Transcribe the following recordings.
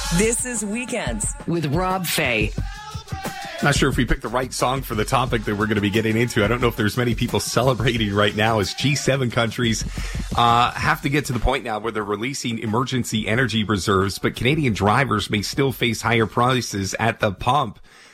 This is Weekends with Rob Fay. Not sure if we picked the right song for the topic that we're going to be getting into. I don't know if there's many people celebrating right now as G7 countries have to get to the point now where they're releasing emergency energy reserves, but Canadian drivers may still face higher prices at the pump.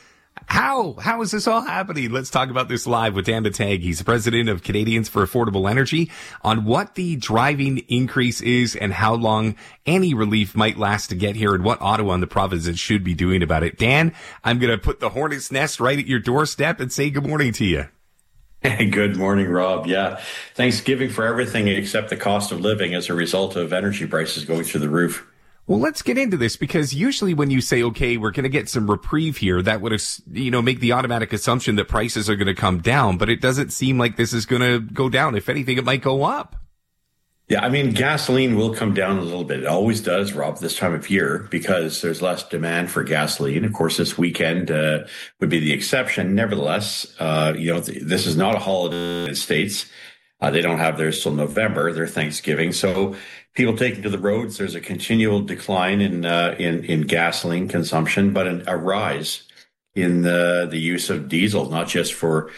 How is this all happening? Let's talk about this live with Dan Matang. He's the president of Canadians for Affordable Energy, on what the driving increase is and how long any relief might last to get here and what Ottawa and the provinces should be doing about it. Dan, I'm going to put the hornet's nest right at your doorstep and say good morning to you. Hey, good morning, Rob. Yeah, Thanksgiving for everything except the cost of living as a result of energy prices going through the roof. Well, let's get into this, because usually when you say, okay, we're going to get some reprieve here, that would, make the automatic assumption that prices are going to come down, but it doesn't seem like this is going to go down. If anything, it might go up. Yeah, I mean, gasoline will come down a little bit. It always does, Rob, this time of year, because there's less demand for gasoline. Of course, this weekend would be the exception. Nevertheless, this is not a holiday in the United States. They don't have theirs till November, their Thanksgiving. So people taking to the roads, there's a continual decline in gasoline consumption, but a rise in the use of diesel, not just for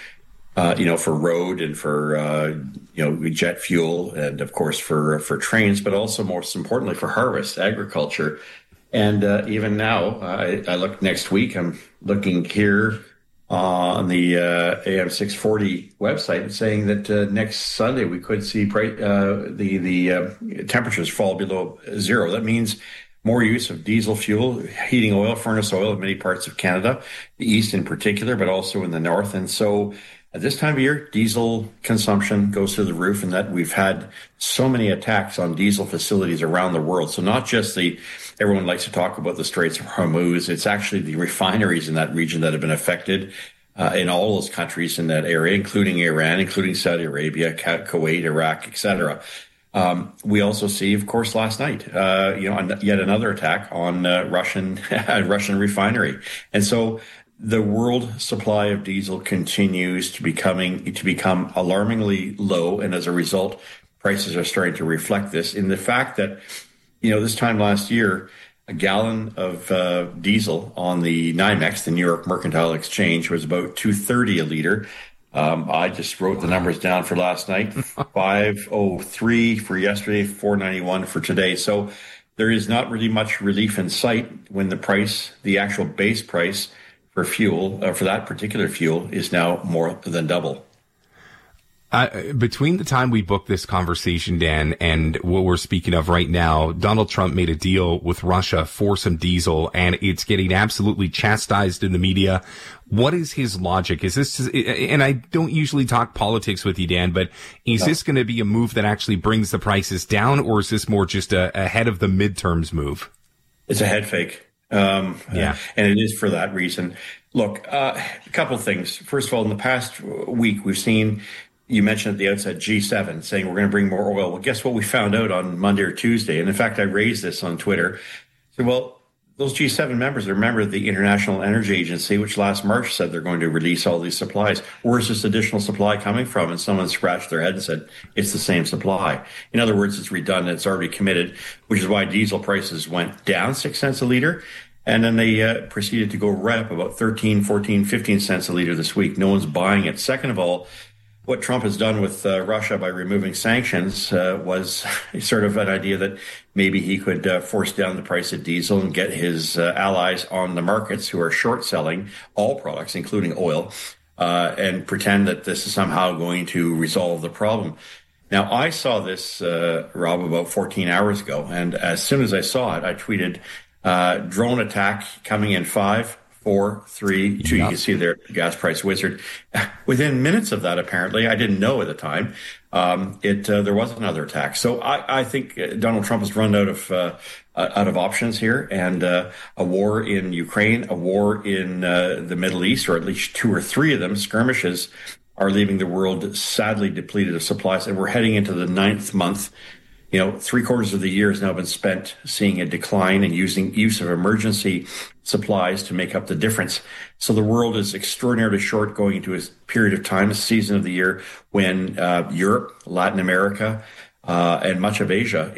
road and for jet fuel, and of course for trains, but also most importantly for harvest, agriculture. And even now, I look next week, I'm looking here on the AM 640 website, saying that next Sunday we could see the temperatures fall below zero. That means more use of diesel fuel, heating oil, furnace oil in many parts of Canada, the east in particular, but also in the north. And so at this time of year, diesel consumption goes through the roof, and that we've had so many attacks on diesel facilities around the world. So not just everyone likes to talk about the Straits of Hormuz. It's actually the refineries in that region that have been affected in all those countries in that area, including Iran, including Saudi Arabia, Kuwait, Iraq, etc. We also see, of course, last night, yet another attack on Russian refinery. And so the world supply of diesel continues to become alarmingly low, and as a result, prices are starting to reflect this in the fact that, this time last year, a gallon of diesel on the NYMEX, the New York Mercantile Exchange, was about $2.30 a liter. I just wrote the numbers down for last night: $5.03 for yesterday, $4.91 for today. So there is not really much relief in sight when the actual base price for fuel, for that particular fuel, is now more than double. Between the time we booked this conversation, Dan, and what we're speaking of right now, Donald Trump made a deal with Russia for some diesel, and it's getting absolutely chastised in the media. What is his logic? Is this, and I don't usually talk politics with you, Dan, but is this going to be a move that actually brings the prices down, or is this more just a head of the midterms move? It's a head fake. And it is for that reason. Look, a couple of things. First of all, in the past week, we've seen, you mentioned at the outset, G7 saying we're going to bring more oil. Well, guess what we found out on Monday or Tuesday? And in fact, I raised this on Twitter. So, well, those G7 members are members of the International Energy Agency, which last March said they're going to release all these supplies. Where's this additional supply coming from? And someone scratched their head and said, it's the same supply. In other words, it's redundant. It's already committed, which is why diesel prices went down 6 cents a liter. And then they proceeded to go right up about 13, 14, 15 cents a liter this week. No one's buying it. Second of all, what Trump has done with Russia by removing sanctions was sort of an idea that maybe he could force down the price of diesel and get his allies on the markets who are short selling all products, including oil, and pretend that this is somehow going to resolve the problem. Now, I saw this, Rob, about 14 hours ago. And as soon as I saw it, I tweeted, drone attack coming in 5, 4, 3, 2. Yep. You can see there, gas price wizard. Within minutes of that, apparently, I didn't know at the time, there was another attack. So I think Donald Trump has run out of options here, and a war in Ukraine, a war in the Middle East, or at least 2 or 3 of them, skirmishes, are leaving the world sadly depleted of supplies, and we're heading into the 9th month. 3/4 of the year has now been spent seeing a decline and use of emergency supplies to make up the difference. So the world is extraordinarily short going into a period of time, a season of the year when Europe, Latin America, and much of Asia